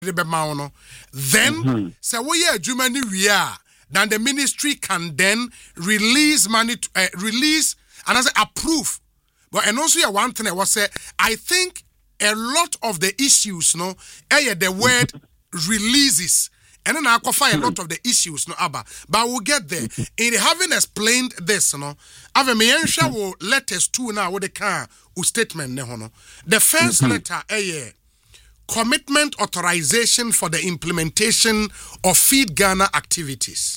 then say we adwuma we are, then the ministry can then release money to, release and as approve. But and also one thing I was say, I think a lot of the issues, no, the word releases. And then I'll find a lot of the issues, no, Abba. But we'll get there. In having explained this, no, Ave me will letters two now with the car statement, no. The first letter, commitment authorization for the implementation of Feed Ghana activities.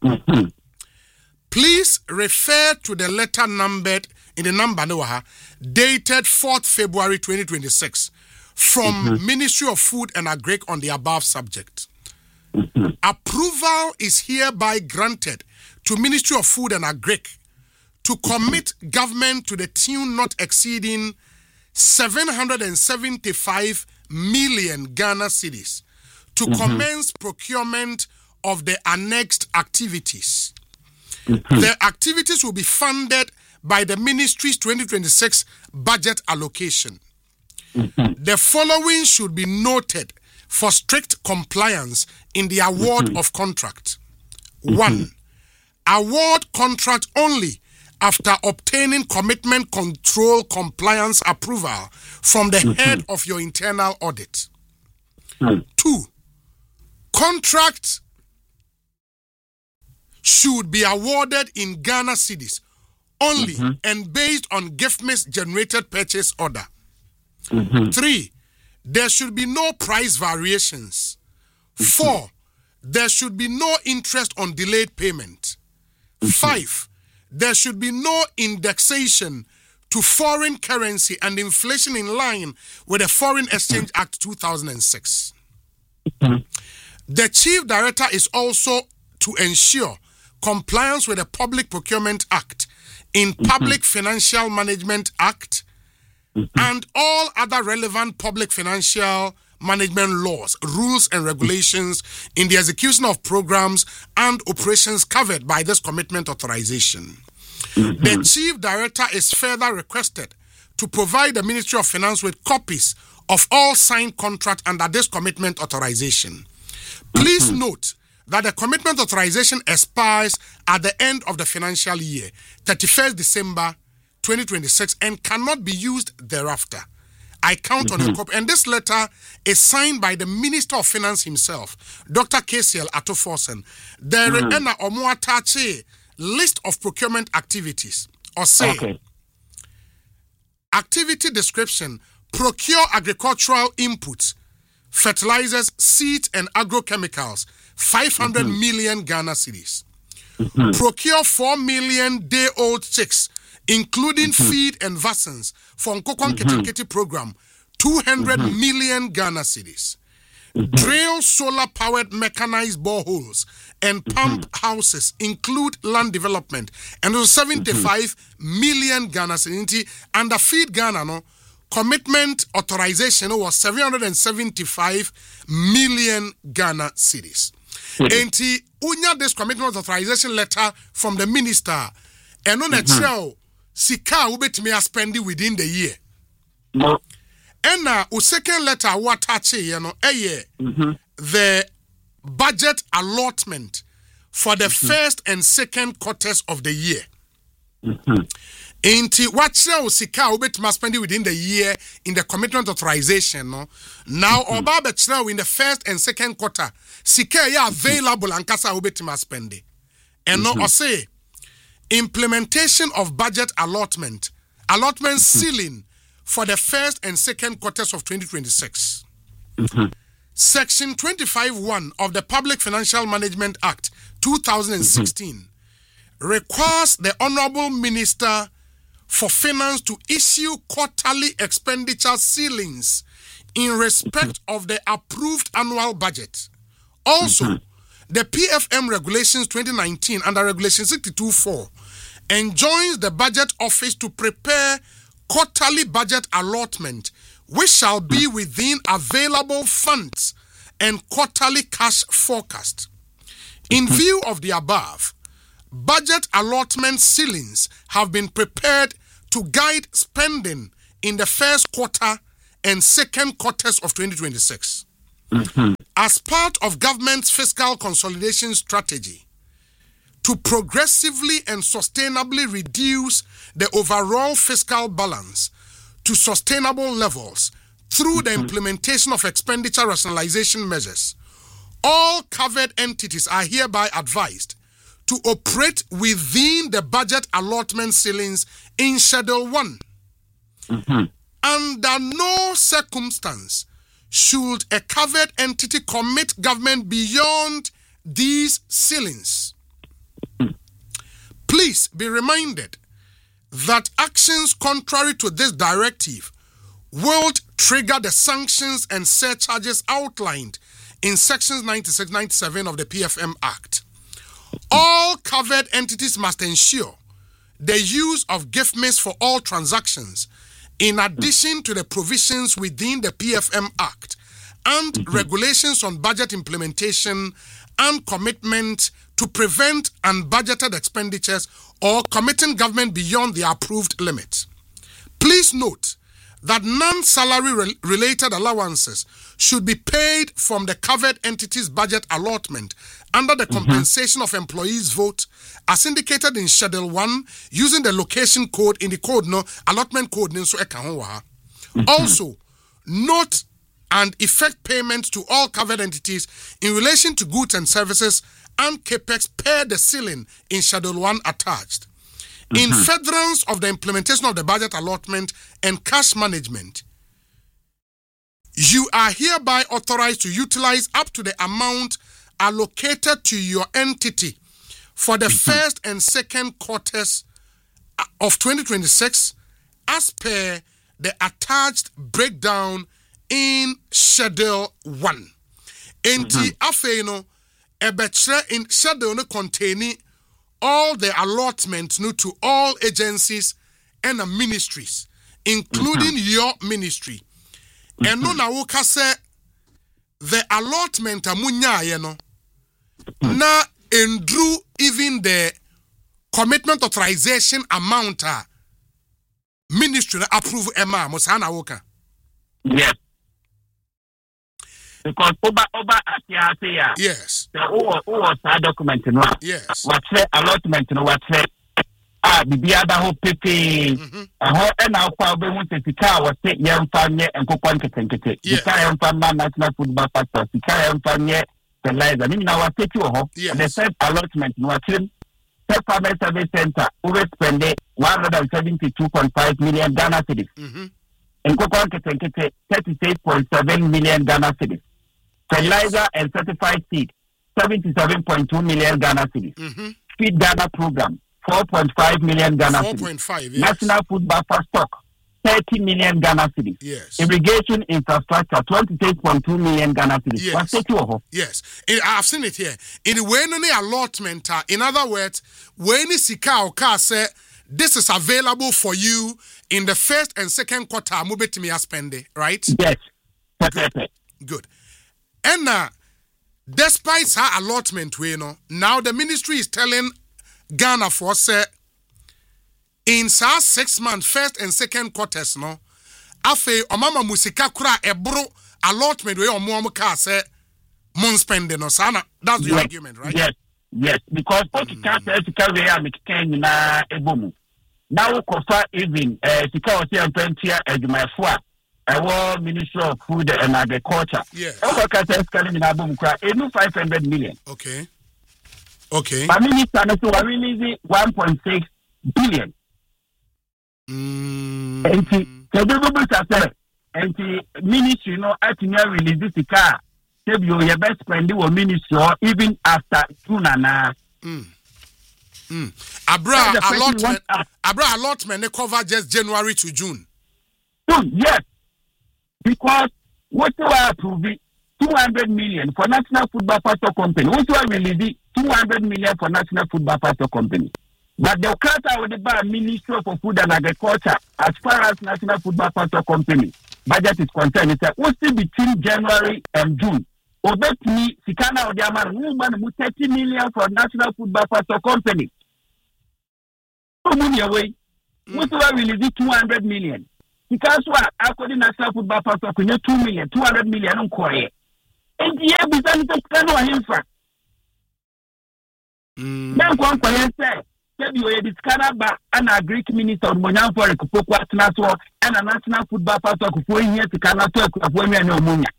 Please refer to the letter numbered in the number dated 4th February 2026 from Ministry of Food and Agric on the above subject. Approval is hereby granted to Ministry of Food and Agric to commit government to the tune not exceeding 775 million Ghana cedis to commence procurement of the annexed activities. The activities will be funded by the ministry's 2026 budget allocation. The following should be noted for strict compliance in the award of contract. 1. Award contract only after obtaining commitment control compliance approval from the head of your internal audit. 2. Contract should be awarded in Ghana cedis only and based on GIFMIS generated purchase order. 3. There should be no price variations. 4. There should be no interest on delayed payment. 5. There should be no indexation to foreign currency and inflation in line with the Foreign Exchange Act 2006. The Chief Director is also to ensure compliance with the Public Procurement Act, in Public Financial Management Act, and all other relevant public financial management laws, rules, and regulations in the execution of programs and operations covered by this commitment authorization. The Chief Director is further requested to provide the Ministry of Finance with copies of all signed contracts under this commitment authorization. Please note that the commitment authorization expires at the end of the financial year, 31st December 2026, and cannot be used thereafter. I count on a copy. And this letter is signed by the Minister of Finance himself, Dr. KCL Atoforsen. There is an omuatache list of procurement activities. Or say, activity description, procure agricultural inputs, fertilizers, seeds, and agrochemicals, 500 million Ghana cedis. Procure 4 million day-old chicks, including feed and vaccines for Nkokon Keti program, 200 million Ghana cedis. Drill solar-powered mechanized boreholes and pump houses, include land development, and 75 million Ghana cedis. Under Feed Ghana, no, commitment authorization was 775 million Ghana cedis. And unya this commitment authorization letter from the minister, and on a trail, sika ubetimi spending within the year. And now, second letter, what the budget allotment for the first and second quarters of the year. Inti wachira sika ubetimi spending within the year in the commitment authorization. No? Now, oba in the first and second quarter, sika ya available and kasa ubetimi spending. And no, I say, implementation of budget allotment ceiling for the first and second quarters of 2026. Section 25(1) of the Public Financial Management Act 2016 requires the Honorable Minister for Finance to issue quarterly expenditure ceilings in respect of the approved annual budget. Also, the PFM Regulations 2019 under Regulation 62(4) enjoins the Budget Office to prepare quarterly budget allotment which shall be within available funds and quarterly cash forecast. In view of the above, budget allotment ceilings have been prepared to guide spending in the first quarter and second quarters of 2026. As part of government's fiscal consolidation strategy to progressively and sustainably reduce the overall fiscal balance to sustainable levels through the implementation of expenditure rationalization measures, all covered entities are hereby advised to operate within the budget allotment ceilings in Schedule 1. Under no circumstance should a covered entity commit government beyond these ceilings. Please be reminded that actions contrary to this directive will trigger the sanctions and surcharges outlined in sections 96-97 of the PFM Act. All covered entities must ensure the use of gift mix for all transactions, in addition to the provisions within the PFM Act and regulations on budget implementation and commitment to prevent unbudgeted expenditures or committing government beyond the approved limit. Please note that non-salary related allowances should be paid from the covered entity's budget allotment under the compensation of employees' vote as indicated in Schedule 1 using the location code in the code allotment code. Also, note and effect payments to all covered entities in relation to goods and services and capex per the ceiling in Schedule 1 attached. In furtherance of the implementation of the budget allotment and cash management, you are hereby authorized to utilize up to the amount allocated to your entity for the first and second quarters of 2026 as per the attached breakdown in Schedule 1. Enti afeino ebetre in schedule no containing all the allotments to all agencies and ministries, including your ministry. And no na woka se the allotment amunya no na endru even the commitment authorization amount ministry approve Emma Mosana woka. Yes. Because Oba Asia. Yes. The document no. Yes. What say allotment no what say the other whole pipi and now probably want to car what say young family and cook one kete. The car family national football factor. The car family the lies. I mean now take you home. And the said allotment no what him. Farmer Service Center over spend 172.5 million Ghana cedis. And cook one kete 36.7 million Ghana cedis. Fertilizer and certified seed, 77.2 million Ghana cedis. Feed Ghana program, 4.5 million Ghana cedis. 4.5, yes. National food buffer stock, 30 million Ghana cedis. Yes. Irrigation infrastructure, 26.2 million Ghana cedis. Yes. Yes. I've seen it here. In the way no allotment, in other words, when sika or car say this is available for you in the first and second quarter, mubetimi spend, right? Yes. Good. And despite her allotment, now the ministry is telling Ghana for say in 6 months, first and second quarters, no, afe omama musika kura ebro allotment we omo ka say mon spending no sana. That's the argument, right? Yes. Because what you can't say we are making na ebomu. Now kofa even sika o say antantia adwumafo our Ministry of Food and Agriculture. Yes. Our cases coming in Abum Kra, 500 million. Okay. My minister is releasing 1.6 billion. And the ministry, at near release the car. Save your best spend your ministry or even after Tunana. Abra allotment they cover just January to June. Yes. Because what you are approving 200 million for National Football Pastor Company. What you are releasing 200 million for National Football Pastor Company. But the Okata with the Ministry of Food and Agriculture, as far as National Football Pastor Company budget is concerned, it's what's between January and June. Obet me, Sikana Odiamar, woman, 30 million for National Football Pastor Company. So money away. What you are releasing 200 million. Because what according to National Football Pastor, 2 million, 200 million on Korea. And the evidence of Kano Hinfa. Then one for say, you discover an Greek minister of Monan for a Kupokwa National and a national football pastor for years to Canada of women no Munya.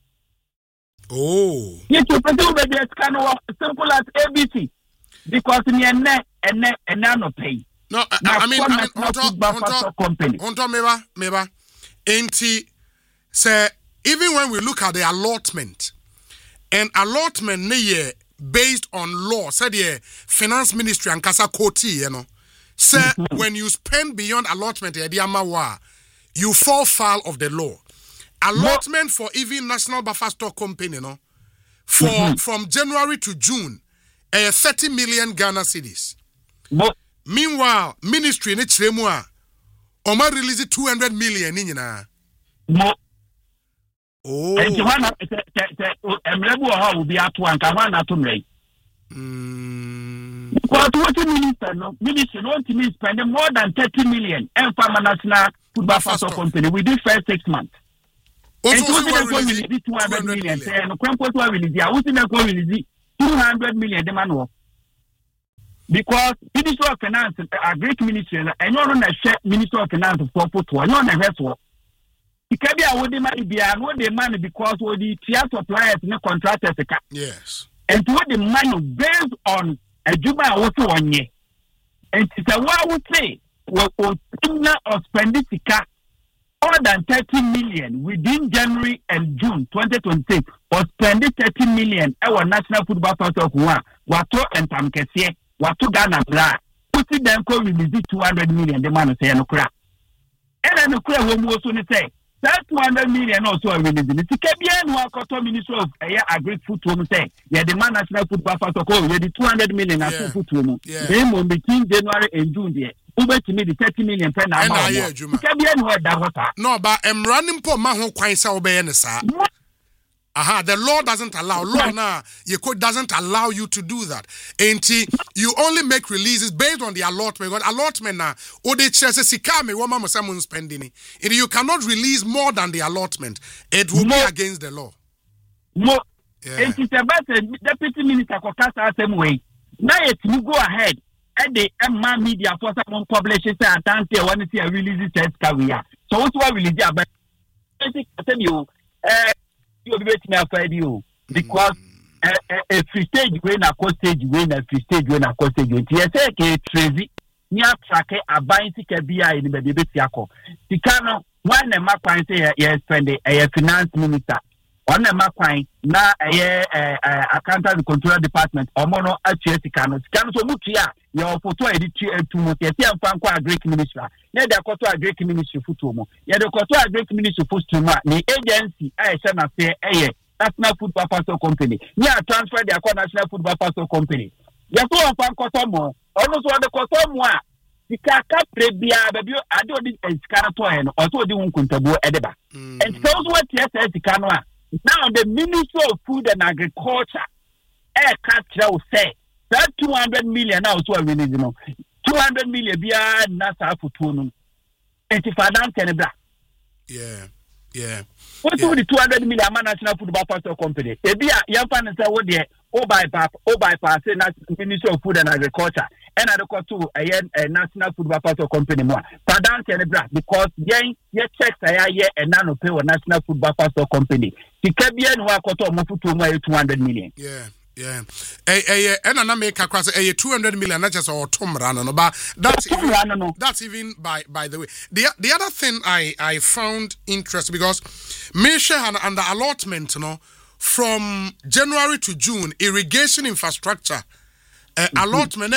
Oh, yes, you presume that there's kind of simple as ABC because in your neck and none of pay. No, I mean, on top, meba, ain't say, even when we look at the allotment, and allotment ne based on law, said the finance ministry and Kasa Koti, you know, say when you spend beyond allotment, you fall foul of the law. Allotment for even National Buffer Stock Company, you know, for from January to June, 30 million Ghana cedis. Meanwhile, ministry ne chiremua, Oma release 200 million in na. Oh. And you want to will be at one, Kawana to me. But what minister, no, ministry, want to spend more than 30 million and from a national football company within the first 6 months. And so we release 200 million. And Crampos will release, I was in a release 200 million, the manual. Because Minister of Finance, a Greek ministry, and you're on a Minister of Finance for one, you're on a vessel. Ikabia wo de money bia no de money because wo the tier suppliers and contractors. Yes. And wo the money based on a juba wo so onye. And it's a what would say we or spend more than 30 million within January and June 2026 or spend 30 million our national football pastor wato entamkese wato Ghana bra. Put them ko release 200 million the man say no kra. And then no kra wo mo so ne say that 200 million also are released. The Kebian who are Minister of Agri-Food to say, yeah, the man national food buffer to call, yeah, the 200 million as food to them between January and June, yeah. Uber to me the 30 million pen. Kebian who had that water. No, but I'm running for Maho Quaisa Obeyanesa. The law doesn't allow. Law now, your code doesn't allow you to do that. And you only make releases based on the allotment. Because allotment now, or they say sikame woman must someone spending it. And you cannot release more than the allotment. It will be against the law. More. And it's about the deputy minister for Kasa same way. Now you go ahead. And the Emma media for someone publishes and Dante want to see a release test career. So what's what release about? I tell you, you be waiting for you because a free stage when a cost stage when a free stage when a cost stage when you say que Tracy near track a buying ticket BI in the baby Tiako. Tikano one a macquine say yes spend a finance minister on a macquine na a accountant and control department or mono actually Tikano so much here your photo edit to Motia and Franco a Greek minister. Yeah, the Koto a Greek ministry Futumo. Yeah, the Koto a Greek ministry Fustuma, the agency, I shall not say, National Football Pastor Company. Yeah, transfer the National Football Pastor Company. Yeah, so on Kotomo, almost what the Kotomo, the Kaka Prebia, baby, I don't need a Scaratoan, also the Unkuntabo Edeba. And so what yes, the Canoa. Now the Minister of Food and Agriculture, Air Catcher say. That 200 million now so we need 200 million bia nasa futunum. And if finance and bra. Yeah. What do the 200 million national football pastor company? Ebia yan fan say what there o bypass Ministry of Food and Agriculture and I go to a national football pastor company more. Finance and bra because yen checks and nano pay national football pastor company. Tikabia no akoto mo futumu 200 million. Yeah. And I make a 200 million, not just or Tom Rano, but that's even by the way. The other thing I found interesting because Misha and the allotment, from January to June, irrigation infrastructure allotment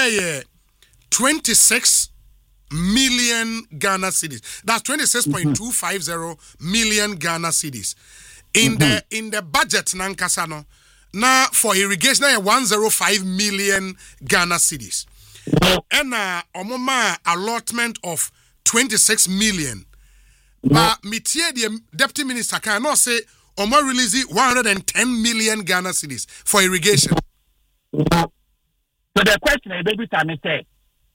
26 million Ghana cedis. That's 26.250 million Ghana cedis. In the budget Nankasano. Now for irrigation, 105 million Ghana cedis. And omoma allotment of 26 million. But Mitie the deputy minister cannot say Omo release 110 million Ghana cedis for irrigation. So the question is, baby, I say,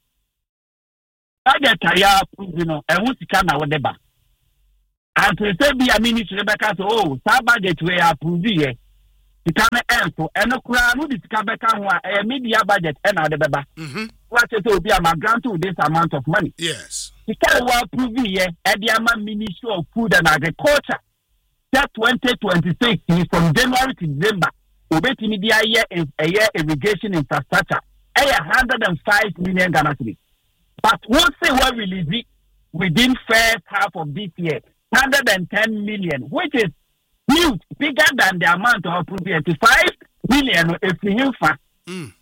I get tired, and who's the kind of whatever. And to say, be a minister, Rebecca, oh, some budget we approve here. Tikana Elfo, and no crown with the Kabeka, a media budget, and other beba. What it will be a grant to this amount of money. Yes. Tikana will prove here at the Ama Ministry of Food and Agriculture. That 2026 is from January to December. Ubeti media year is a year irrigation infrastructure. 105 million Ghana cedis. But we'll say what release it within first half of this year, 110 million, which is huge, bigger than the amount of 85 million if you And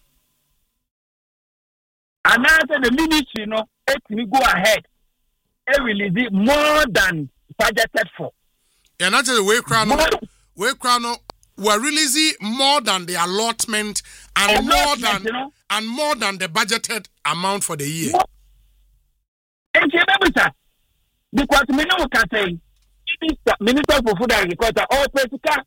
after the ministry, let me go ahead and release it more than budgeted for. And that's the way Crown were releasing more than the allotment and more than the budgeted amount for the year. And because Minister for Food and Agriculture, all Pesca,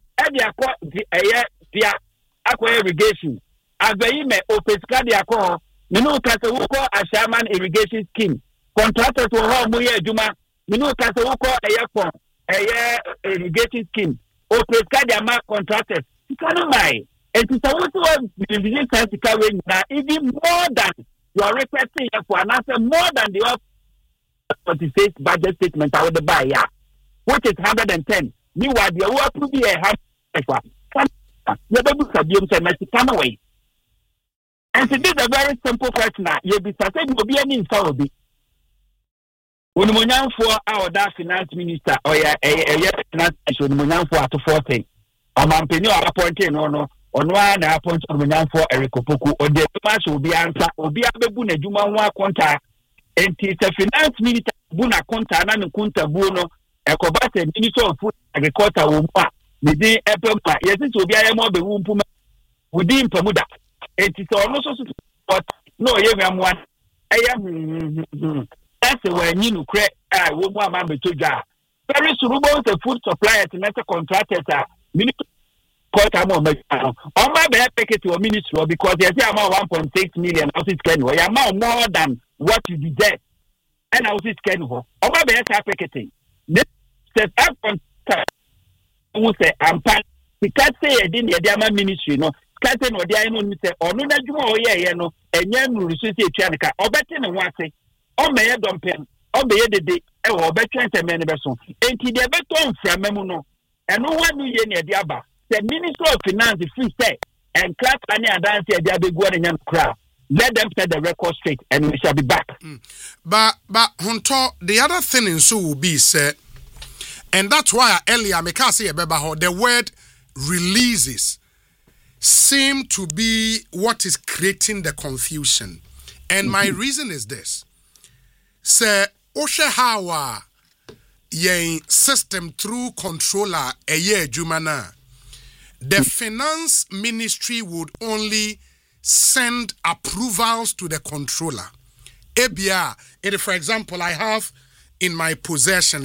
aqua irrigation. As the email of Pesca, the aqua, Minukasa, a shaman irrigation scheme. Contractors will hold Muya Juma, Minukasa, a year irrigation scheme. Or Pesca, the amount contractors. You cannot buy. And it's also even more than you are requesting for an answer, more than the 46 budget statement I would buy, which is 110. Meanwhile, the work will be a half. Come away. And so this is a very simple question. You'll be starting to be an info. When we now for our finance minister or a finance minister for 40, a man penny or appointed no. On one appoint on for Eric Opoku or the match will be answer or be a buna Juma contact. And it's a finance minister Buna Conta and Kunta Buno, a Cobate Minister of Food Agriculture Wumpa, within Apple, yes, it will be a more Wumpuma within Pamuda. It is also but no, young one. I am that's the way you create a woman to jar. Very suitable the food supplier to make a contractor. Minister on my bad packet to a ministry because there's a amount 1.6 million houses can we amount more than what you deserve. And houses can go. On my bad packeting. This says up contract. Who say I'm part because say I didn't the ministry, no. Captain or the I know say or no that you no and yan resource chanica or better than what say. Or may I don't pen or be the day or better than many person. And to the better from Memono and no one knew any the other. The Minister of Finance free say and clap any dance here they be going in crowd. Let them set the record straight and we shall be back. But Hunter, the other thing in so will be said, and that's why earlier I can't say the word releases seem to be what is creating the confusion. And my reason is this. Say Oshe Hawa yen system through controller a year Jumana. The finance ministry would only send approvals to the controller. ABR, for example, I have in my possession,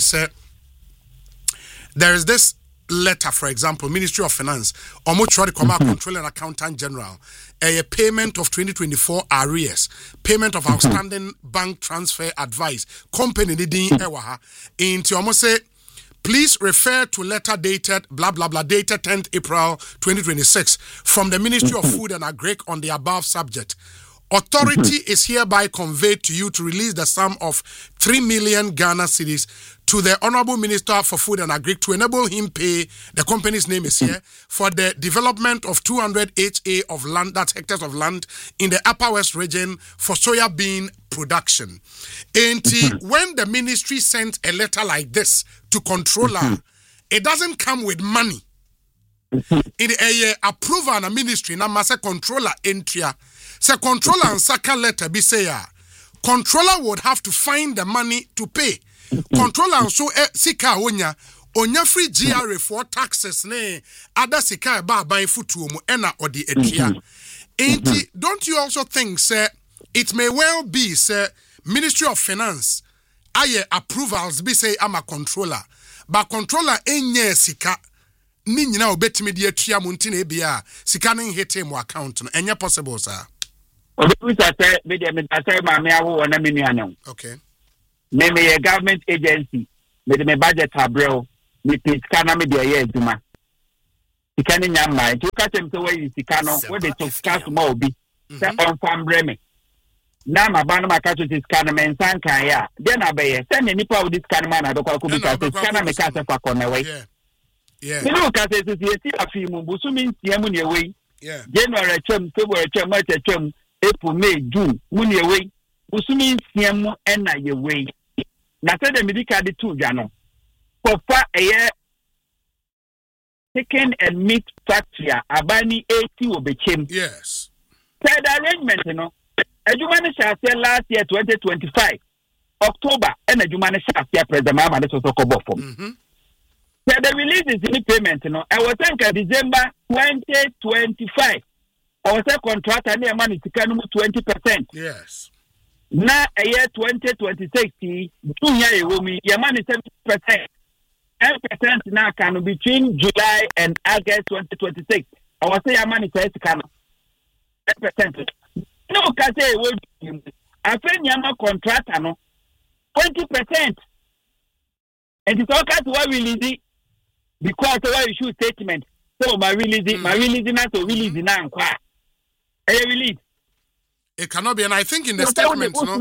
there is this letter, for example, Ministry of Finance, Controller and Accountant General, a payment of 2024 arrears, payment of outstanding bank transfer advice, company needing into almost say, please refer to letter dated, blah, blah, blah, dated 10th April 2026 from the Ministry of Food and Agric on the above subject. Authority is hereby conveyed to you to release the sum of 3 million Ghana cedis to the Honorable Minister for Food and Agric to enable him pay, the company's name is here, for the development of 200 HA of land, that's hectares of land, in the Upper West region for soya bean production. And when the ministry sent a letter like this to controller, it doesn't come with money. In a approval and a ministry, na masa controller entry. So controller and second letter be say controller would have to find the money to pay. Controller and so sika onya free GRA for taxes ne other sika ba ban futu mu ena odi etua. Don't you also think sir it may well be sir Ministry of Finance aye approvals be say I'm a controller but controller enye sika ni nyina obetimi de atua mu ntine bia sika ne hete mu account no enye possible sir. Okay. Me a government agency. Me budget abroad. Me pay scanner me the year juma. Sika ni nyama. To catch him so where sika no, where they took cash more be. Say on farm breme. Na mabana makacho sika na mensan kan ya. Then abeye. Send any power this kind man adokwa ku because sika na meka se fa kona way. Yeah. You know ka se si afi mu busumi ntia mu ne way. Yeah. January chem, February chem, March chem, April, May, June. Mu ne way. Busumi ntia mu ena ye way. Na say the medical de two jano. Kofa eye chicken and meat factory abani 80 obechem. Yes. Said arrangement, you know. Ejumani shall say last year 2025 October and Ejumani shall say President Mahama so kobo form. Said the release is in payment, you know. I was thinking December 2025. I was a contractor near money to can 20%. Yes. Now a year 2026 2 year woman your money 7%. 10% now can between July and August 2026. I was say your money says can 10%. No, can say I think your contractor no 20%. And it's all kind of what release because why you shoot statement. So my release not to release now. Release. It cannot be, and I think in the statement, no.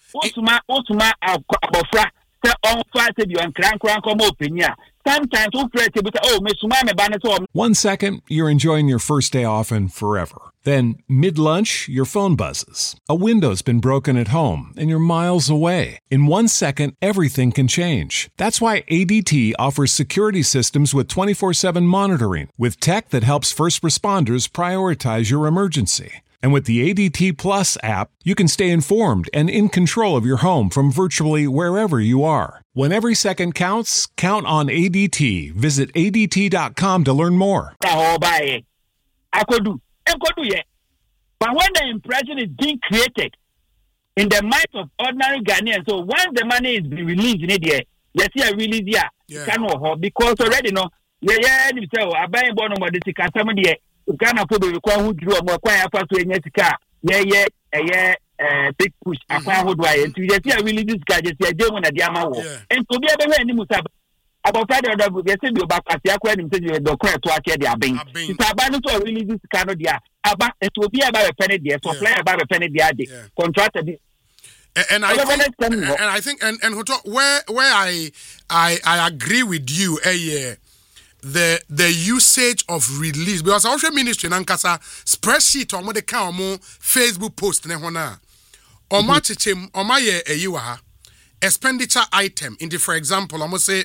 Sometimes 1 second, you're enjoying your first day off and forever. Then, mid-lunch, your phone buzzes. A window's been broken at home and you're miles away. In 1 second, everything can change. That's why ADT offers security systems with 24/7 monitoring, with tech that helps first responders prioritize your emergency. And with the ADT Plus app, you can stay informed and in control of your home from virtually wherever you are. When every second counts, count on ADT. Visit ADT.com to learn more. I could do. But when the impression is being created in the mind of ordinary Ghanaians, so once the money is being released in it, you see a release here. Because already, no, I buy a bottom of the somebody. Ghana for the who drew a more quiet for to big push. I found who do I and to see really this guy just a German at Yamaha. And to be able to about Friday or the back at the aquarium to the correct to arcade their bank. It's a banner to really this kind of dia. About it will be about a penny there, so play about a penny there. Contracted. And I think and where I agree with you, the usage of release because our ministry nankasa spreadsheet on the count more Facebook post ne hona o ma chichem o ma ye eyiwa expenditure item in the for example almost say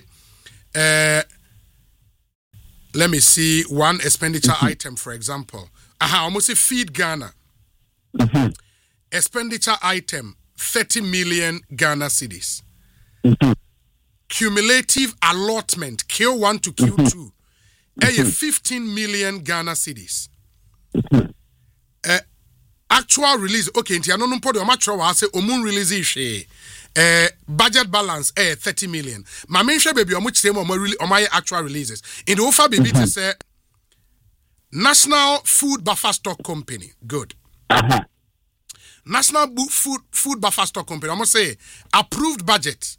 let me see one expenditure item for example almost say Feed Ghana expenditure item 30 million Ghana cedis. Cumulative allotment Q1 to Q2 15 million Ghana cedis. Actual release okay nti ano no podo ma tro wa say omun release hwe budget balance 30 million. Ma menhwe baby omo kirem omo actual releases in the offer baby to say National Food Buffer Stock Company good. National Food Buffer Stock Company omo say approved budget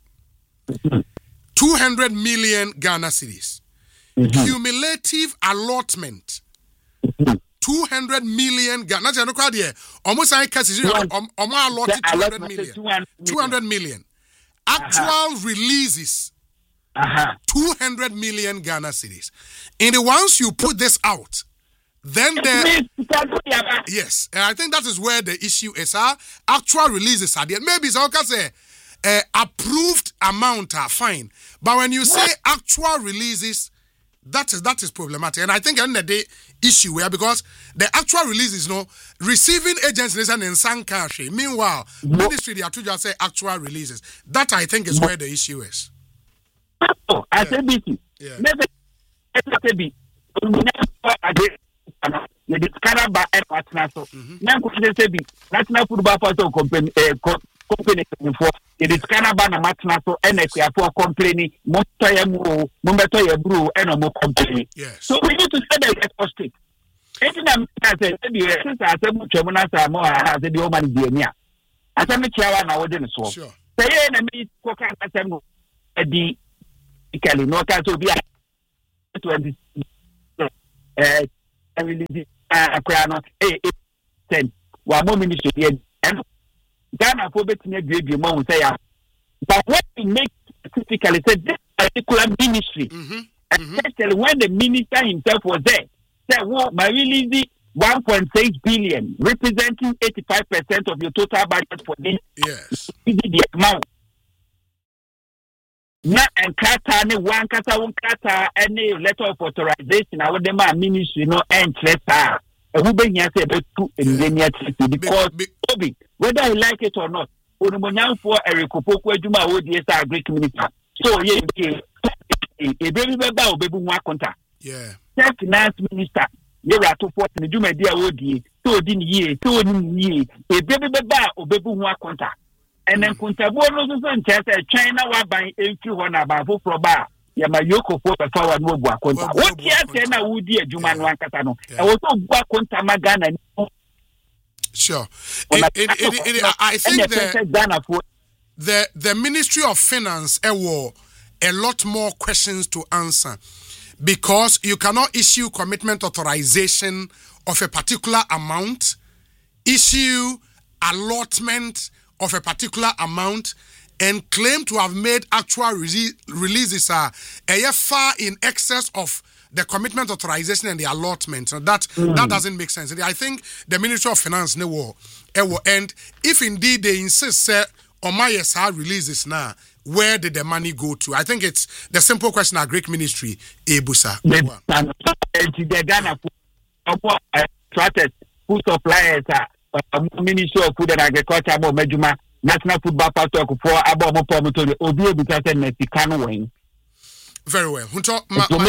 200 million Ghana cedis. Cumulative allotment 200 million Ghana. That's no crowd here. Almost I can see allotted 200 million. 200 million. Actual releases 200 million Ghana cedis. And once you put this out, then yes, and I think that is where the issue is. Actual releases are there. Maybe so can say approved amount are fine, but when you say actual releases, that is problematic. And I think at the end of the day issue where because the actual releases receiving agencies and in some country. Meanwhile, ministry they are to just say actual releases. That I think is where the issue is. I said BC. National Football Company for it is Canada na matna so NFA for complaining motoya mombeto brew and more company. Yes. So we need to say that for state. Anything I said since I said Chemuna Samo has the woman Diania. As I'm a chair now within so. Sure. Say na me koka asem di ikali no ka so bia 20 akrano 10 wa mo ministry and Ghana for betting a mo say but what we make specifically said this particular ministry especially when the minister himself was there said well my release 1.6 billion representing 85% of your total budget for this the amount na enkata ne wankata wonkata any letter of authorization I would demand ministry no interest who be here say betu engineer because whether you like it or not onimonyam for erikopoku adwuma wo die say Greek minister so ye e baby beba obebu nwa konta finance minister ye rato for the adwuma dia wo die so di ni ye so ni ye e baby beba obebu nwa konta and then kuntabo no so nche China wa ban enfi ho na ba foforo ba ya ma yoko for the forward no bu akonta what here say na wo di adwuma no ankata no e wo so bu akonta magana sure I think the Ministry of Finance a lot more questions to answer because you cannot issue commitment authorization of a particular amount, issue allotment of a particular amount, and claim to have made actual releases far in excess of the commitment authorization and the allotment. So that doesn't make sense. I think the Ministry of Finance and if indeed they insist on my releases now, where did the money go to? I think it's the simple question at Greek Ministry, Ebusa. The Ghana food suppliers, Ministry of Food and Agriculture, Mejuma, National Football Pastor for Abomo Obi because Mexicano wing. Very well. Hunto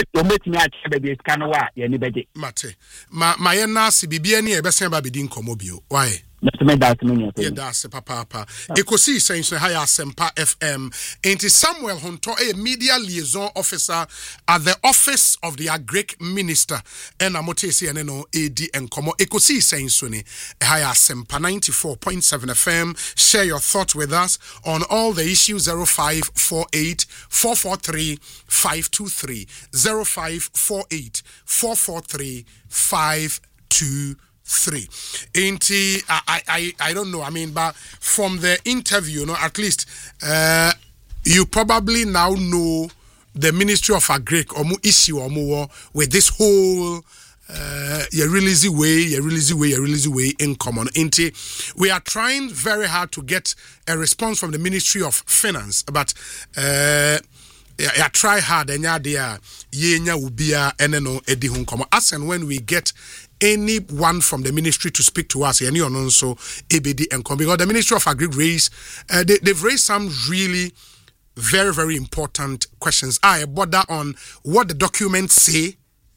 my nasi bibiani ebesen ba bidin komobio. Why? Yeah, that's papa. Ekosi saying higher Sempa FM. Ain't Samuel Hunto, a media liaison officer at the office of the Greek minister. And Amotesi and AD and Komo. Ekosi saying Sunny, higher Sempa 94.7 FM. Share your thoughts with us on all the issues 0548 443 523 0548 443 523. I don't know. I mean, but from the interview, at least you probably now know the Ministry of Agric or issue or more with this whole you release way in common. We are trying very hard to get a response from the Ministry of Finance, but try hard and ubia eneno edi hunkomo. As and when we get anyone from the ministry to speak to us, any so ABD and come, because the Ministry of Agri they've raised some really very, very important questions. I bother on what the documents say,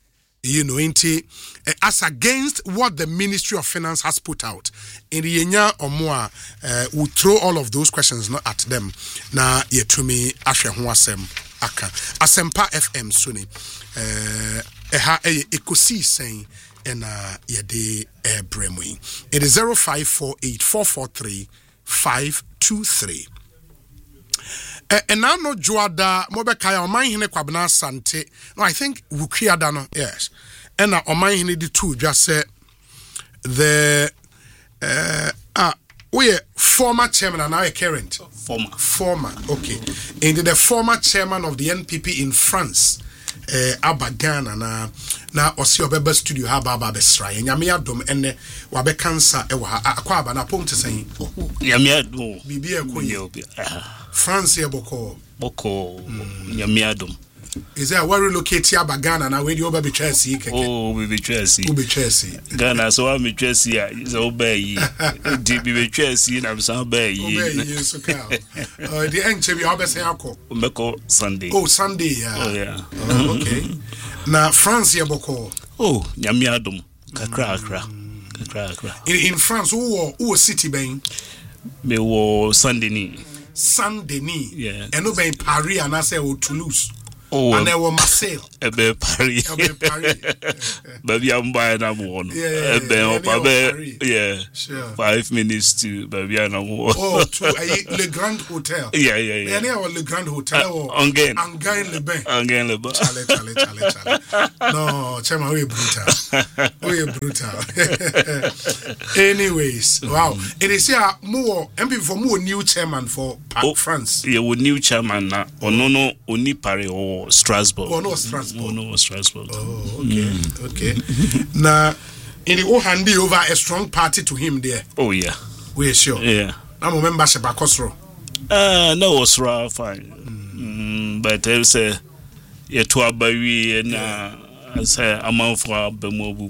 as against what the Ministry of Finance has put out. In the Yenya or more, we'll throw all of those questions not at them. Na yetumi ashe huasem aka. Asempa FM Suni. Ekosi saying and yede bremwe. It is 0548 443 523. And now no Joada Mobekaya or mine hine kwabna sante. No, I think Wukiada no, yes. And now mine hine the two just said the we former chairman and now a current former okay. And the former chairman of the NPP in France. Abagana na osi obeba studio ha baba besra nyame adom ene wabe cancer ewa akwaba na pom tesen nyame adom bibi ekoye France eboko nyame adom is there where relocate Abagana na we di oba be Chelsea keke we be Chelsea Ghana so am Chelsea is obey di be Chelsea na be so obey so ka the enche bi oba say akọ meko Sunday yeah okay na France eboko nyame adom kakra in France who city ben me wo Saint Denis yeah and no ben Paris and I say Toulouse Oh, and there were Marseille. Ebe Paris. Baby, I'm buying a one. Yeah. Sure. 5 minutes to Baby, I'm one. Oh, to Le Grand Hotel. Yeah. Le Grand Hotel. Angain Le Bain. Chale. No, Chema, we brutal. Anyways, wow. It is here more MP for more new chairman for France. Yeah, with new chairman now. No, only Paris or Strasbourg. Oh, no, Strasbourg. Oh, okay. Now, in the old handy over a strong party to him there. Oh, yeah. We're sure. Yeah. I'm a membership at Cosro. No, was fine. But there's a to a baby and I say a month for a bemobu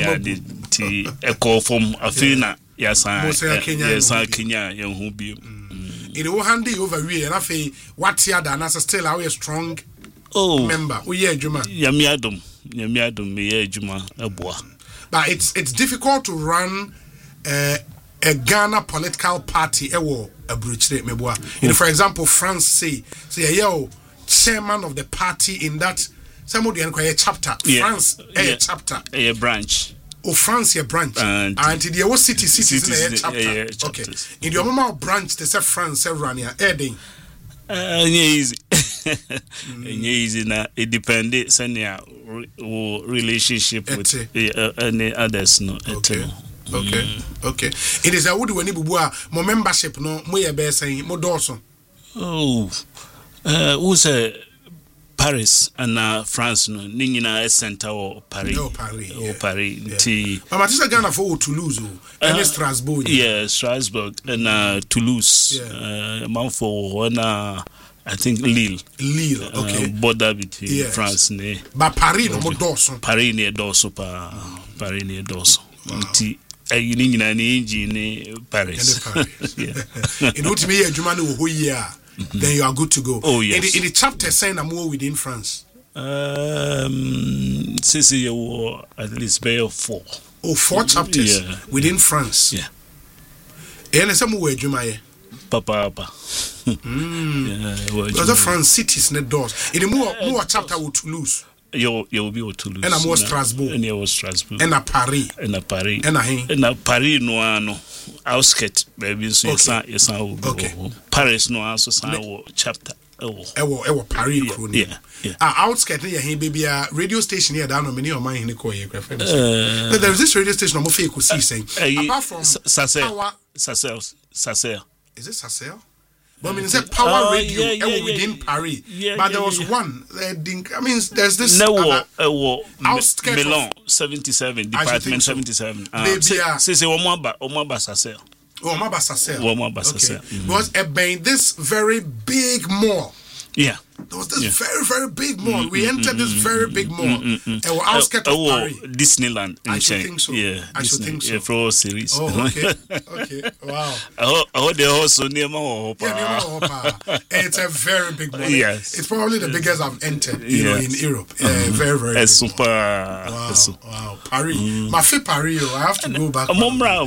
a call from Afina. Yes, Kenya, young who be. In the old handy over here, and I feel what's here than as still our strong. Member, Juma. Yamiadum, Juma, a boy. But it's difficult to run a Ghana political party. A bridge, for example, France say, chairman of the party in that some of the chapter. France, a chapter, a branch. Oh, France, a branch. And there was cities in a chapter. Okay. In your mama branch, they say France, everyone here, Edding. Easy. Easy now. It depends. Send relationship with any others. No. Okay. It is a wood when you more membership. No, more best saying more Dawson. Oh, who's a Paris and France? No, Nina Center or Paris. Paris. T. But I just Ghana for Toulouse and Strasbourg. Yeah, Strasbourg and Toulouse. Amount for one. I think Lille, okay. Border between France and but Paris no more Dawson. Paris near Dawson. Paris near Dawson. You need Paris. In what me a German who year, then you are good to go. Oh yes. In the chapter saying I'm more within France. Since you were at least by 4. Oh, 4 chapters within France. Yeah. And some way Jumaye. Papa. Because the France cities net doors. In the more chapter with Toulouse. You'll be with Toulouse. And I'm Strasbourg. And you Strasbourg. And a Paris. And a Paris. And a Paris no outskirts baby so yes okay. Paris no also chapter. Paris crew. Yeah. Outskirts here baby radio station here down on many of mine in the core. There's this radio station I'm fake see saying apart from Sacel. Is it Sacel? But I mean, it's a power radio within Paris. But there was one. I mean, there's this. Outskirts Milan 77, Department 77. Say Omaba Sacel. Omaba Sacel. Because this very big mall. Yeah. There was this very, very big mall. We entered this very big mall. And we're outskirts of Paris. Disneyland. I should think so. Yeah. I should think so. Yeah, for all series. Oh, okay. Wow. I heard also near Mohopa. It's a very big mall. Yes. It's probably the biggest I've entered in Europe. Very, very big. Super. Wow. Paris. My favorite Paris. I have to go back. Momra.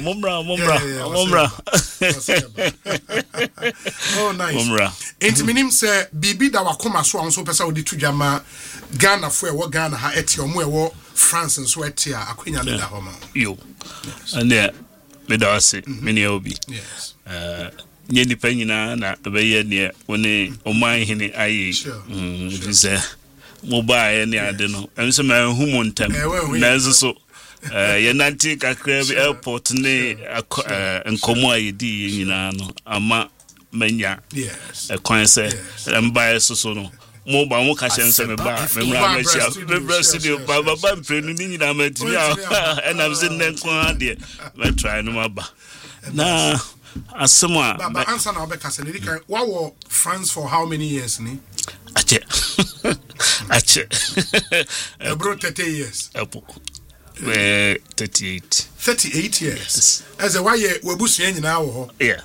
Oh, nice. Momra. It means say Bibi da wakoma so anso pesa odi tujama Ghana fo e wo Ghana ha eti omo e wo France nso eti a akwenya no da ho ma. Yo. And there me da wase me ne obi. Yes. Nye nipa nyina na be ye ne woni oman hene ayi. Visa mobile ne ade no. Enso ma hu montam. Na enso so ye nanti kakra bi airport ne enkomo ayedi nyina no ama menya kwan se mbae so no mo ba mo ka hyense me ba me mra ma chia me bra studio ba mprenu ni nyina ma timi and am zin nen kwa de me try no ma ba na asema ba answer na obeka se ni kan wa wo France for how many years ni ache bro 30 years apo 38 years as a why we busu nyina wo ho yeah.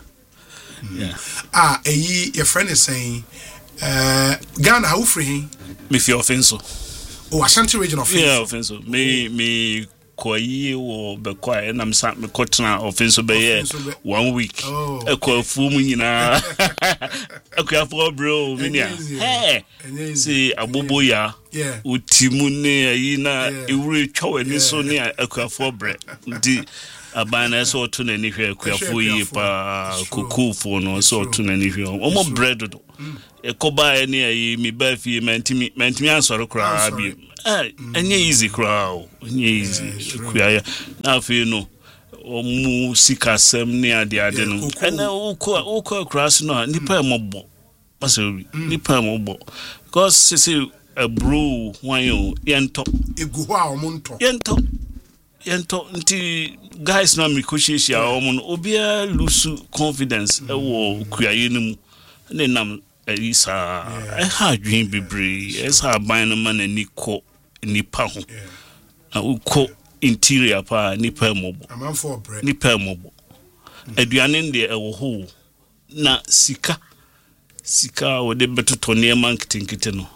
Your friend is saying, Ghana, how free? Me feel offensive. Oh, Ashanti region of offensive. Me koyi wo be kwa na msa me kotena offense be 1 week e ko afu mu nyina akwa bro minia si abobo ya utimu ne ayi na ewure twa ni so ne akwa bre di abana so to na ni hwe akwa yi pa kokofo no so to na ni hwe omo bread do ekoba ni ayi mi ba fi mentimi ansoro kra bi enye easy crowd enye easy kuya na fi no omu sikasem ni ade no ena ukọ cross no nipa mobo pasobi nipa mobo because say a bro wan yento egu ho a omonto yento nti guys na mikoshia omo obia lose confidence ewo kuya yinum ne nam isa ha dwin bebre esa ban no man ani ko nipa ho na uko interior pa nipa mobo amanfo bre nipa mobo aduane nde ewo ho na sika wo de betoto ne marketing no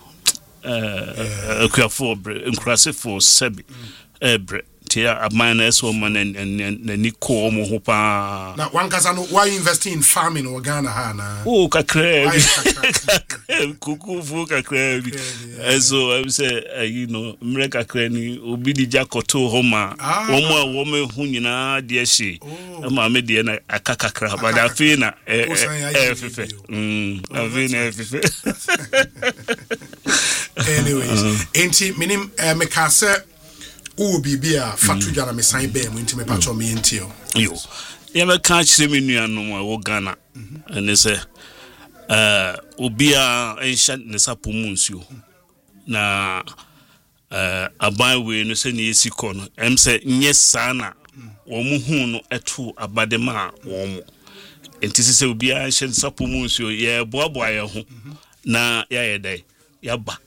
akwa bre nkrase for sebi bre tia amana eso man na niko omo ho pa na wankasa no why invest in farming or Ghana ha na kakra kukufu kakra eso I say you know mre kakra ni obi di jakoto ho ma wo me hu nyina de ahye ma me de na akakakra ba da fi na fefe afi na fefe anyways enti minim mekase o bibia fatu jara me san be mu ntime pacho me ntio yo ye me kan chire me nuanom a wo Ghana ene se obia ensha ne sapo mu nsuo na aban we no se ne yesiko no em se nye sana wo mu hu no eto abadema wo mu enti se obia ensha ne sapo mu nsuo ye boaboa ye ho na ya yedai yaba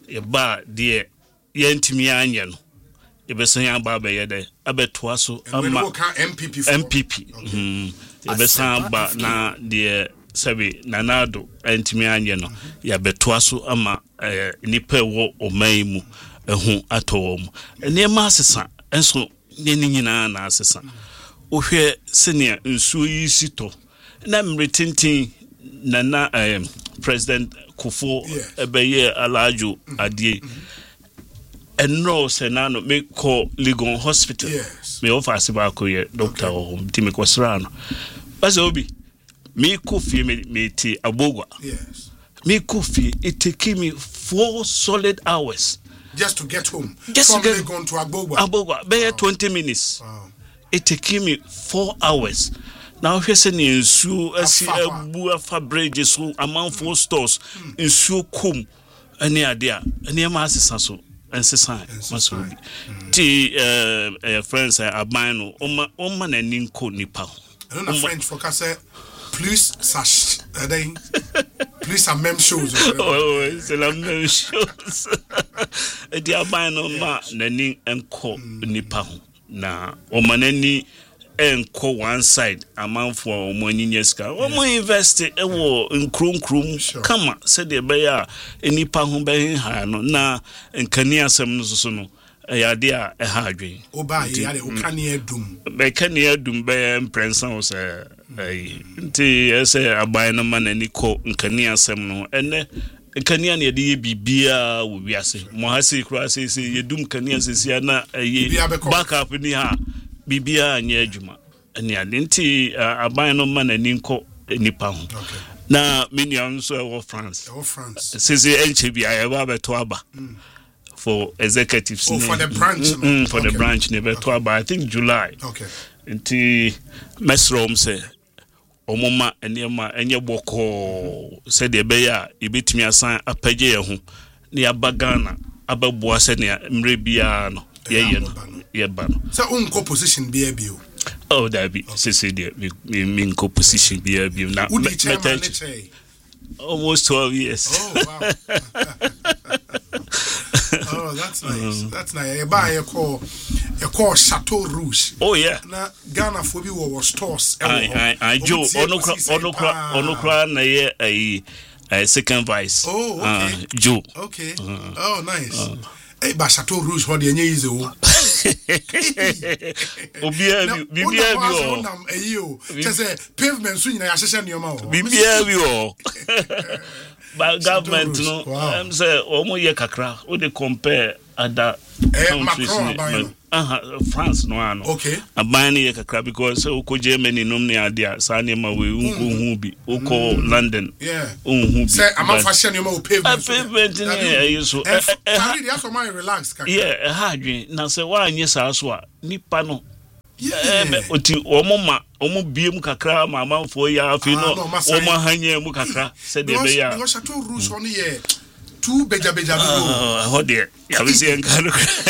de ye ntimi anye no ebesan ya ba be yede abetoa so ama MPP ebesan ba na de sabi nanado antimi anye no ya betoa so ama nipa wo oman mu ehu ato mu ene ma asesa enso ne nyina na asesa ohwe senior nsuo yi sito na mretintin na President Kufo ebeye alajo adie enro senano me ko Legon Hospital me offer sibako ye doctor o timi ko srano bazo obi me ko fi me ti abogwa me ko fi it take me 4 solid hours just to get home from Legon to abogwa be 20 minutes it take me 4 hours now here say nsu asi abu afa bridge so amount 4 stores nsu kom ani ade a ani ma asesa so ensesa masobi ti friends abano oma na ninko nipa na French for kase plus sash then plus a même chose c'est la même chose ti abano ma na nin enko nipa na oma na ni enko one side amount for omonyineska omo invest ewo nkrum kama said de be ya enipa ho be ha no na nkani asem no so no ya de a ha adwen oba ya de okani adum be kani adum be imprensa o se nti ese aban no man ani ko nkani asem no ene nkani na ye de bibia wo wiase mo ha se kura se yedum kani asesi na backup ni ha bibia anya adwuma ani adenti aban no man ani nko nipa ho na minian so e France sisi enche bia e ba beto aba for executives for the branch for the branch ne beto aba I think July enti mesrom se omoma eniema enye boko se de be ya ibetimi asan apage ye ho ne abagana ababoa se ne mre bia no ye no ye ba no so unko position bia bio oh that be CCD me in position be now almost 12 years. Oh wow. Oh that's nice you buy a call Chateau Rouge. Oh yeah na Ghana for be was stores I Joe onokra na ye a second vice. Oh okay Joe okay oh nice. Hey, but Chateau Rouge what the easy Obia bibia bi o. Just say pavement so nyina ya hyehyɛ nneɛma o. Bibia bi o. But government no am say omo ye kakra we dey compare other countries. France no ano. Okay. Aban ye kakra because uko Germany no ne ade a sa ne ma we unko hu bi. Uko London. Yeah. Unhu bi. Say am fashion nneɛma o pavement. Pavement ne so. Carry the so man relax kakra. Yeah, ha adwen na say wa anye sa so a nipa no. Oti omo biem kakra ma amanfo ya afi no omo hanye mu kakra se de be ya because chateau rouge on here two beja do ho de ya be se enka no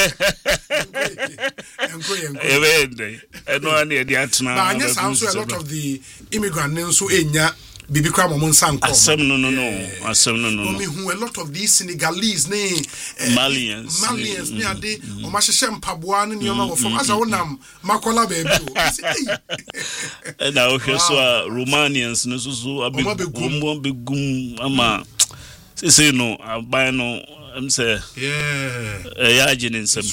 evende eno ani e de atena but anya sound so a lot of the immigrant nso enya bibi kwa mo nsanko asem no me who a lot of these Senegalese Malians ne ade o ma hyehye mpaboa ne nioma wo from asa wonam makola baby na o hweso Romanians no so abegum ama say no aban no am say ya jinin some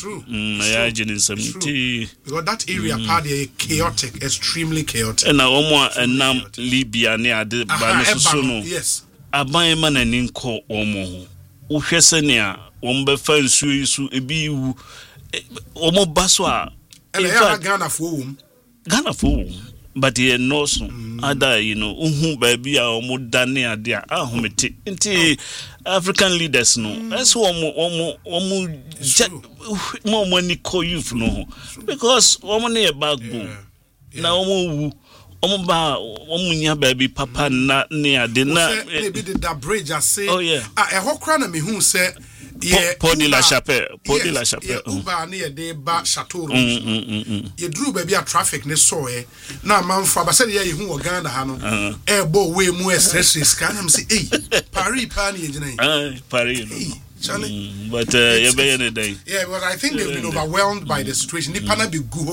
because that area part is chaotic, extremely chaotic. And nam Libya ne ade ba no so no yes aban ma na nin ko omo wo hwese ne a wo mbe fa nsu isu ebi wu omo baso a Ghana for but ye no so other uhu baby a omo dane ade a ahomete nti African leaders no eso omo ni ko youth no because omo na backbone na omo wu omo nya baby papa na ne ade na maybe the bridge I say e hokra na me hu say Port de la Chapelle. Uba near de ba Chateau Rouge. You drew baby a traffic ne so na manfo abasade ye hu Uganda ha no. Ebo we mu stress can am say Paris pani ejina. Paris. Charlie. But you be any day. Yeah, but I think they've been overwhelmed by the situation. Ni pana be go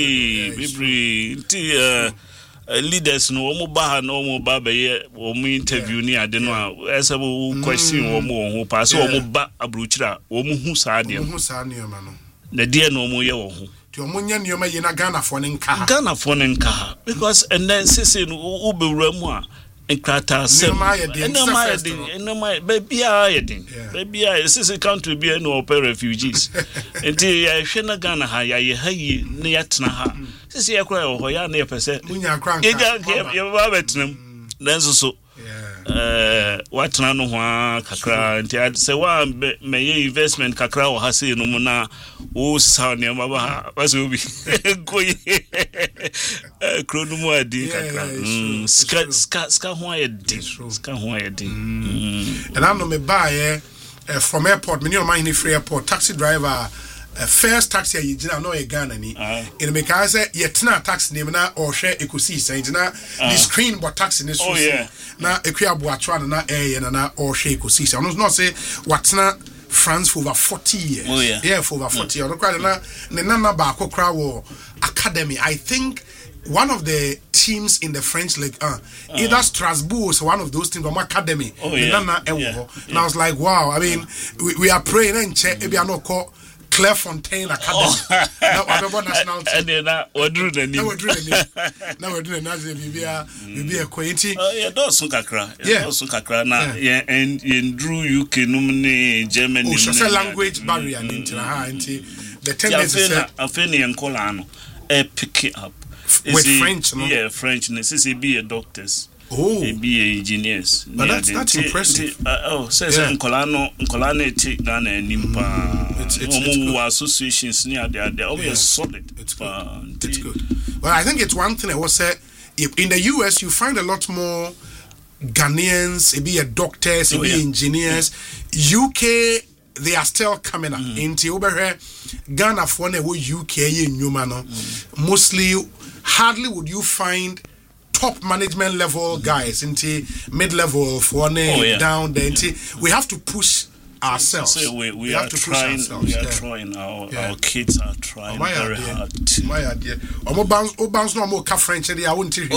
Bibri leaders no omo ba no omo ba be omo interview ni ade no a esebo question omo ho pa so omo ba abruchira omo hu saa de omo hu saa ne ma no na de no omo ye wo ho ti omo nya ne ma ye na Ghana fo ne nka because and then sisi no ubewura mu a enkrata sem enema baby sisi country be no open refugees enti ya hwe na Ghana ha ya ye hayi ne ya tena ha sisi ya kra ho ya na pese munya kranka ye ba betnem then so watena no ho kakra nti se wa me investment kakra ho ha se no mu na o sa ne ma ba ba se obi koyi kronumu adi kakra ska ho ayedi and I know me buy from airport me no man in free airport taxi driver first taxi you gina no e Ghana ni in me ka say yetna taxi name na or share ekosi say gina the screen but taxi ni so na ekuabo atwa na na or share ekosi say no say watna France for over 40 years for over 40 years na na ba akokra wo academy I think one of the teams in the French league either Strasbourg was one of those teams from academy and I was like wow I mean we are praying and check maybe I no call Clairefontaine Academy. Now we national team. And then we're doing the new. Now we're doing national be a quality. Yeah, those kakra. Yeah, those kakra. Na yeah, and in Drew UK nomine Germany. Oh, so language barrier into the tendency. Afeni enkolano. Pick it up. With French, no? Yeah, French. Necessary be a doctors. Oh, be engineers. But that's impressive. Says Nkolano take Ghana and Nimpa. Associations near there. They're always solid. It's good. It's good. Well, I think it's one thing I was say. In the US, you find a lot more Ghanaians, be a doctors, be engineers. UK, they are still coming up. Into over here, Ghana for the UK in Numano. Mostly, hardly would you find top management level guys into mid-level for down there. We have to push ourselves. So we have to trying, push ourselves. We are trying. Our kids are trying very hard. My idea. Bounce no more French. I won't tell you.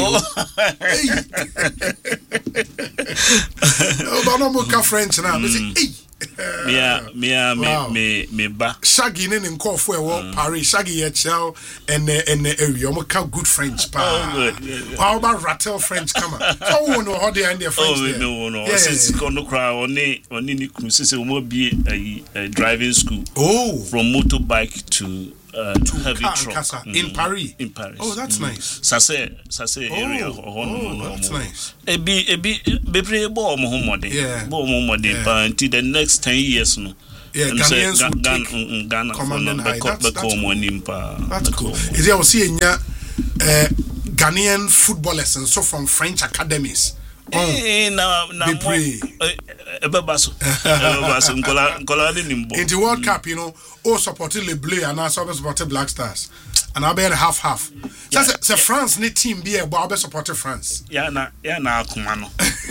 No more French now. Hey. me ba. Shaggy ne nko fo e Paris. Shaggy ye chel and area omo ka good French pa. How about Rattle French come? So we know how they are in their French. Oh no. Since kono kra oni ni kunu se omo bi a driving school. Oh. From motorbike to heavy truck in Paris. Oh, that's nice. Sase area. Oh, that's nice. Ebi bebre bo mo homode. Bo mo homode pa until the next 10 years no. Yeah, Ghanaians will take Ghana commanding high. That's cool. Is there also Ghanaian footballers and so from French academies? In the World Cup, all supported Le Bleu and also supported Black Stars. And I'll be half. So France need team be but I'll be supported France. Akumano.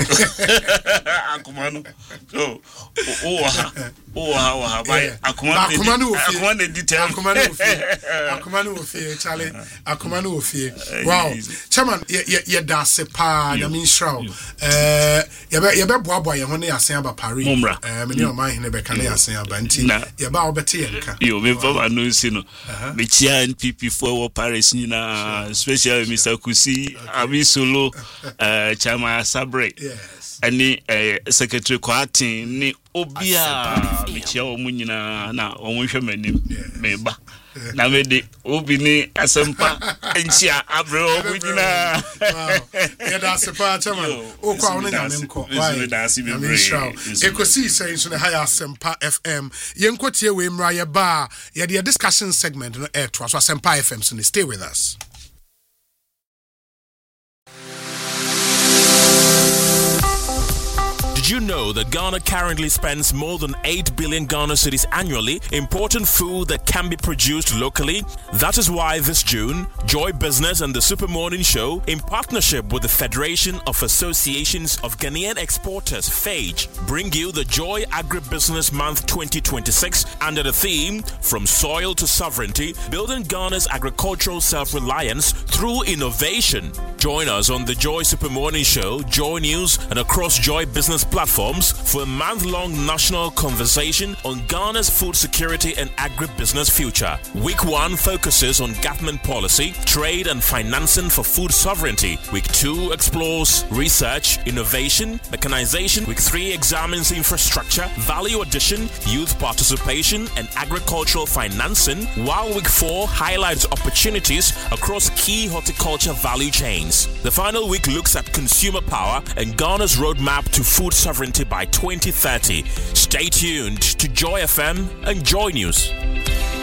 Akumano wow. Chairman, da sepa na min shraw. Ye be boaboa ye ho ne asen aba Paris. Me ne o man ne be kan asen aba nti ye ba obete ye nka. Yo me fa no si no. Me chia NPP for Paris nyina, especially Mr. Kusi, Abi Solo, Chama Sabre. Yes. Any Secretary Kwati ni obia me chia o mu nyina na o mo hwe manim me ba. Na me de obi ni asempa enchia abre o mu nyina. Wow. Da sepa chama. O kwa wona nyame nko. Why? Ekosi say so na high Asempa FM. Yenkotie we mra ye ba ye the discussion segment no air to so Asempa FM so stay with us. Did you know that Ghana currently spends more than 8 billion Ghana cedis annually importing food that can be produced locally? That is why this June, Joy Business and the Super Morning Show, in partnership with the Federation of Associations of Ghanaian Exporters, FAGE, bring you the Joy Agribusiness Month 2026 under the theme From Soil to Sovereignty, Building Ghana's Agricultural Self-Reliance Through Innovation. Join us on the Joy Super Morning Show, Joy News, and across Joy Business platforms for a month-long national conversation on Ghana's food security and agribusiness future. Week 1 focuses on government policy, trade and financing for food sovereignty. Week 2 explores research, innovation, mechanization. Week 3 examines infrastructure, value addition, youth participation and agricultural financing, while Week 4 highlights opportunities across key horticulture value chains. The final week looks at consumer power and Ghana's roadmap to food sovereignty by 2030. Stay tuned to Joy FM and Joy News.